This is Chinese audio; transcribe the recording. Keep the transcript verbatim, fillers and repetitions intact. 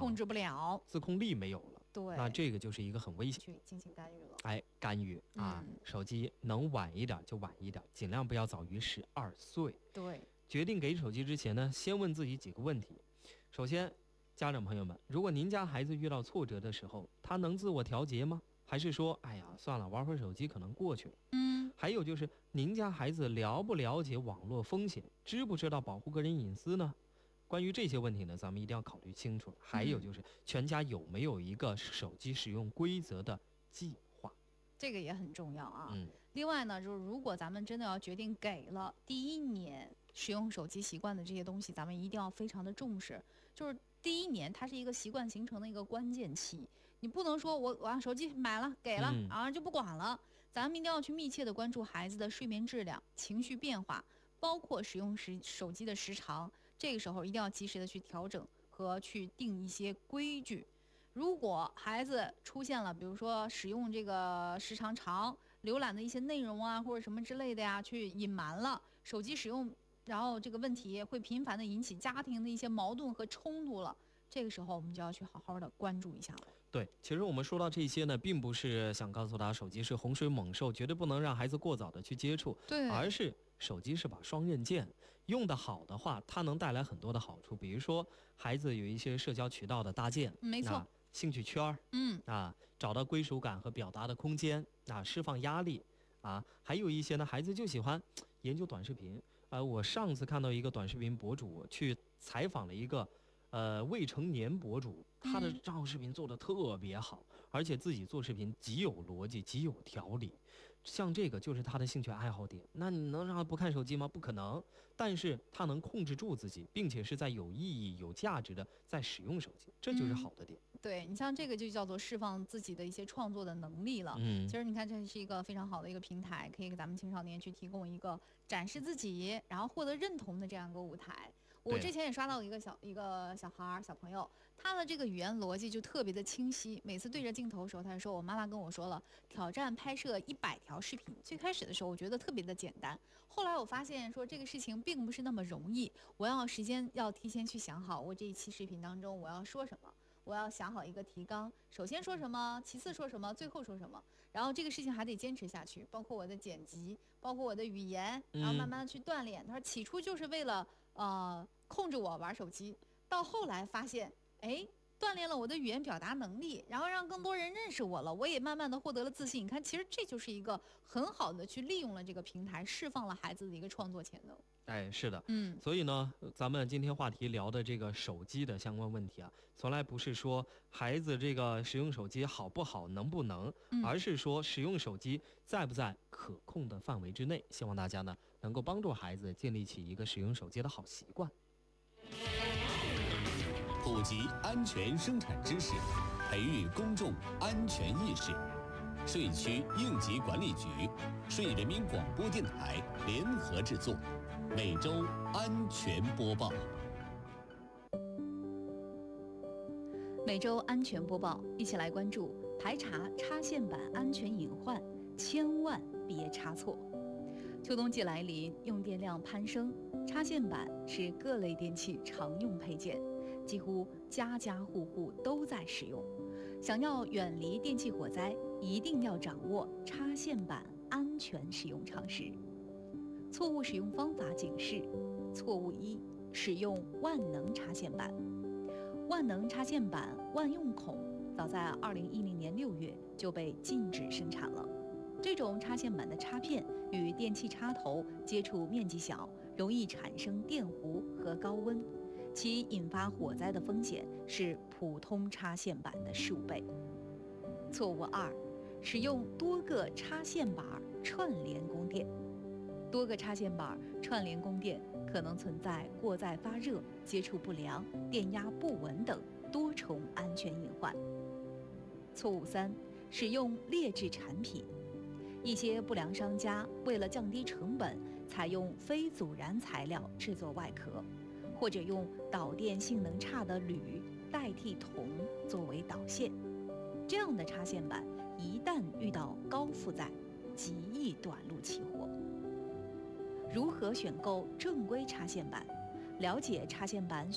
控制不了， 自控力没有了， 对， 那这个就是一个很危险去进行干预了。 哎，干预啊、 嗯， 手机能晚一点就晚一点，尽量不要早于十二岁。 对， 决定给手机之前呢，先问自己几个问题。首先，家长朋友们，如果您家孩子遇到挫折的时候，他能自我调节吗？还是说，哎呀，算了，玩会儿手机可能过去了？ 嗯， 还有就是，您家孩子了不了解网络风险，知不知道保护个人隐私呢？关于这些问题呢，咱们一定要考虑清楚。还有就是，全家有没有一个手机使用规则的计划？ 这个也很重要啊。 嗯， 另外呢，就是如果咱们真的要决定给了第一年使用手机习惯的这些东西，咱们一定要非常的重视。就是第一年，它是一个习惯形成的一个关键期，你不能说我我让手机买了给了、 嗯、 啊就不管了。咱们一定要去密切的关注孩子的睡眠质量、情绪变化，包括使用时手机的时长。这个时候一定要及时的去调整和去定一些规矩。如果孩子出现了比如说使用这个时长长、浏览的一些内容啊或者什么之类的呀，去隐瞒了手机使用，然后这个问题会频繁的引起家庭的一些矛盾和冲突了，这个时候我们就要去好好的关注一下了。 对，其实我们说到这些呢，并不是想告诉大家手机是洪水猛兽，绝对不能让孩子过早的去接触， 对， 而是手机是把双刃剑，用得好的话，它能带来很多的好处。比如说，孩子有一些社交渠道的搭建， 没错， 兴趣圈， 嗯啊，找到归属感和表达的空间，啊，释放压力，啊，还有一些呢，孩子就喜欢研究短视频。呃，我上次看到一个短视频博主去采访了一个。呃，未成年博主，他的账号视频做得特别好、嗯，而且自己做视频极有逻辑、极有条理，像这个就是他的兴趣爱好点。那你能让他不看手机吗？不可能。但是他能控制住自己，并且是在有意义、有价值的在使用手机，这就是好的点。 嗯、对你像这个就叫做释放自己的一些创作的能力了。 嗯， 其实你看，这是一个非常好的一个平台，可以给咱们青少年去提供一个展示自己，然后获得认同的这样一个舞台。我之前也刷到一个小一个小孩小朋友，他的这个语言逻辑就特别的清晰。每次对着镜头的时候，他说：“我妈妈跟我说了，挑战拍摄一百条视频。”最开始的时候，我觉得特别的简单。后来我发现说这个事情并不是那么容易，我要时间要提前去想好，我这一期视频当中我要说什么。我要想好一个提纲，首先说什么，其次说什么，最后说什么，然后这个事情还得坚持下去，包括我的剪辑，包括我的语言，然后慢慢的去锻炼。他说起初就是为了呃控制我玩手机，到后来发现，哎，锻炼了我的语言表达能力，然后让更多人认识我了，我也慢慢的获得了自信。你看，其实这就是一个很好的去利用了这个平台，释放了孩子的一个创作潜能。 哎，是的， 嗯， 所以呢，咱们今天话题聊的这个手机的相关问题啊，从来不是说孩子这个使用手机好不好、能不能， 嗯、 而是说使用手机在不在可控的范围之内。希望大家呢能够帮助孩子建立起一个使用手机的好习惯。 普及安全生产知识，培育公众安全意识。税区应急管理局、税人民广播电台联合制作。每周安全播报， 每周安全播报，一起来关注排查插线板安全隐患，千万别插错。秋冬季来临，用电量攀升，插线板是各类电器常用配件，几乎家家户户都在使用。想要远离电器火灾，一定要掌握插线板安全使用常识。错误使用方法警示：错误一，使用万能插线板。万能插线板万用孔早在二零一零年六月就被禁止生产了。这种插线板的插片与电器插头接触面积小，容易产生电弧和高温，其引发火灾的风险是普通插线板的数倍。错误二，使用多个插线板串联供电。多个插线板串联供电可能存在过载发热、接触不良、电压不稳等多重安全隐患。错误三，使用劣质产品。一些不良商家为了降低成本，采用非阻燃材料制作外壳，或者用导电性能差的铝代替铜作为导线。这样的插线板一旦遇到高负载，极易短路起火。如何选购正规插线板？了解插线板